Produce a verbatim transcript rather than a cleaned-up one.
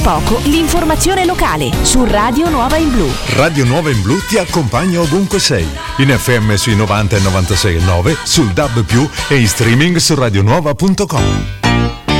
poco l'informazione locale su Radio Nuova in Blu. Radio Nuova in Blu ti accompagna ovunque sei. In F M sui novanta e novantasei e nove, sul D A B più, e in streaming su radionuova punto com.